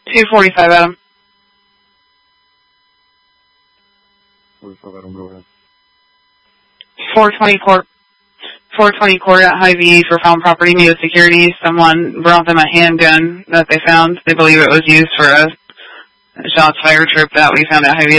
245 Adam. 45 Adam, go ahead. 420 court at Hy-Vee for found property near security. Someone brought them a handgun that they found. They believe it was used for a shots fired trip that we found at Hy-Vee.